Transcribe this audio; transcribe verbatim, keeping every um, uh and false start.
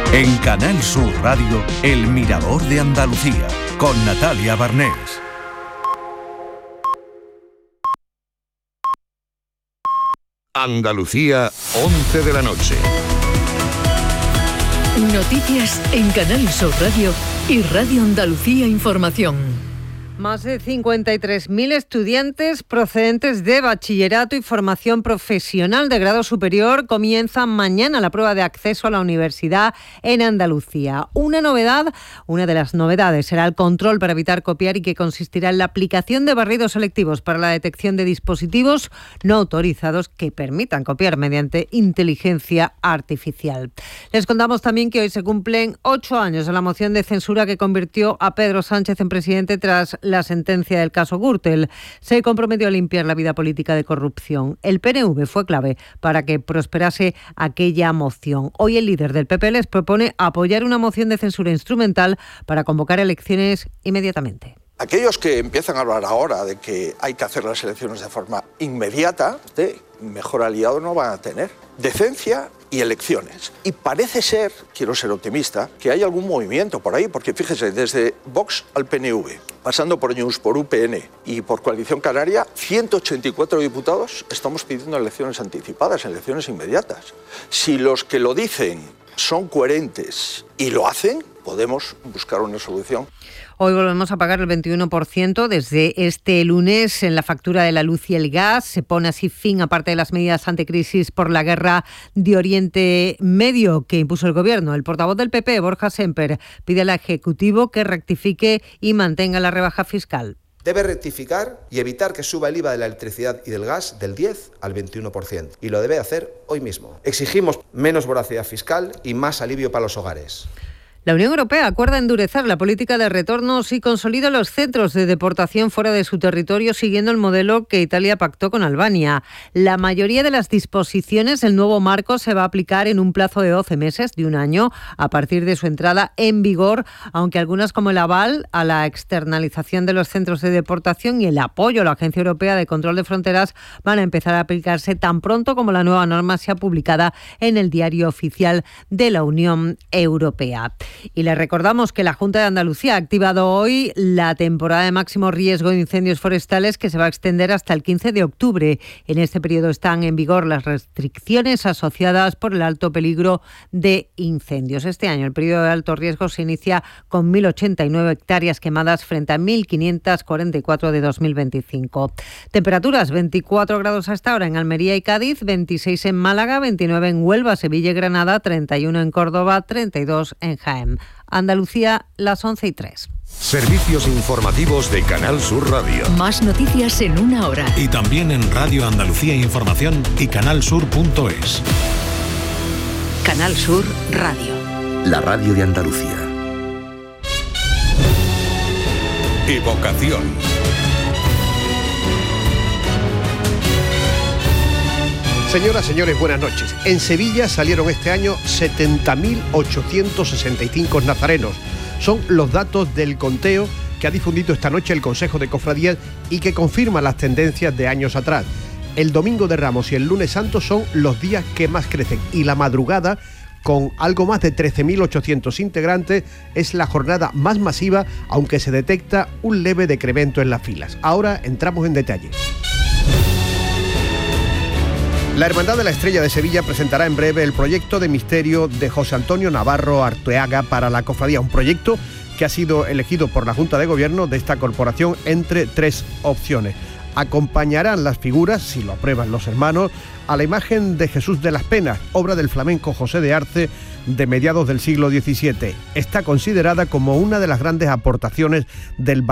En Canal Sur Radio, El Mirador de Andalucía, con Natalia Barnés. Andalucía, once de la noche. Noticias en Canal Sur Radio y Radio Andalucía Información. Más de cincuenta y tres mil estudiantes procedentes de bachillerato y formación profesional de grado superior comienzan mañana la prueba de acceso a la universidad en Andalucía. Una novedad, una de las novedades será el control para evitar copiar y que consistirá en la aplicación de barridos selectivos para la detección de dispositivos no autorizados que permitan copiar mediante inteligencia artificial. Les contamos también que hoy se cumplen ocho años de la moción de censura que convirtió a Pedro Sánchez en presidente tras la sentencia del caso Gürtel. Se comprometió a limpiar la vida política de corrupción. El P N V fue clave para que prosperase aquella moción. Hoy el líder del P P les propone apoyar una moción de censura instrumental para convocar elecciones inmediatamente. Aquellos que empiezan a hablar ahora de que hay que hacer las elecciones de forma inmediata, de mejor aliado no van a tener. Decencia y elecciones. Y parece ser, quiero ser optimista, que hay algún movimiento por ahí, porque fíjese, desde Vox al P N V, pasando por News, por U P N y por Coalición Canaria, ciento ochenta y cuatro diputados estamos pidiendo elecciones anticipadas, elecciones inmediatas. Si los que lo dicen son coherentes y lo hacen, podemos buscar una solución. Hoy volvemos a pagar el veintiuno por ciento desde este lunes en la factura de la luz y el gas. Se pone así fin, aparte de las medidas anticrisis por la guerra de Oriente Medio que impuso el Gobierno. El portavoz del P P, Borja Semper, pide al Ejecutivo que rectifique y mantenga la rebaja fiscal. Debe rectificar y evitar que suba el I V A de la electricidad y del gas del diez al veintiuno por ciento. Y lo debe hacer hoy mismo. Exigimos menos voracidad fiscal y más alivio para los hogares. La Unión Europea acuerda endurecer la política de retornos y consolida los centros de deportación fuera de su territorio siguiendo el modelo que Italia pactó con Albania. La mayoría de las disposiciones del nuevo marco se va a aplicar en un plazo de doce meses, de un año, a partir de su entrada en vigor, aunque algunas como el aval a la externalización de los centros de deportación y el apoyo a la Agencia Europea de Control de Fronteras van a empezar a aplicarse tan pronto como la nueva norma sea publicada en el Diario Oficial de la Unión Europea. Y les recordamos que la Junta de Andalucía ha activado hoy la temporada de máximo riesgo de incendios forestales que se va a extender hasta el quince de octubre. En este periodo están en vigor las restricciones asociadas por el alto peligro de incendios. Este año el periodo de alto riesgo se inicia con mil ochenta y nueve hectáreas quemadas frente a mil quinientas cuarenta y cuatro de dos mil veinticinco. Temperaturas: veinticuatro grados hasta ahora en Almería y Cádiz, veintiséis en Málaga, veintinueve en Huelva, Sevilla y Granada, treinta y uno en Córdoba, treinta y dos en Jaén. Andalucía, las once y tres. Servicios informativos de Canal Sur Radio. Más noticias en una hora. Y también en Radio Andalucía Información y canalsur punto es. Canal Sur Radio. La radio de Andalucía. Evocación. Señoras, señores, buenas noches. En Sevilla salieron este año setenta mil ochocientos sesenta y cinco nazarenos. Son los datos del conteo que ha difundido esta noche el Consejo de Cofradías y que confirma las tendencias de años atrás. El Domingo de Ramos y el Lunes Santo son los días que más crecen y la madrugada, con algo más de trece mil ochocientos integrantes, es la jornada más masiva, aunque se detecta un leve decremento en las filas. Ahora entramos en detalle. La Hermandad de la Estrella de Sevilla presentará en breve el proyecto de misterio de José Antonio Navarro Arteaga para la cofradía, un proyecto que ha sido elegido por la Junta de Gobierno de esta corporación entre tres opciones. Acompañarán las figuras, si lo aprueban los hermanos, a la imagen de Jesús de las Penas, obra del flamenco José de Arce de mediados del siglo diecisiete. Está considerada como una de las grandes aportaciones del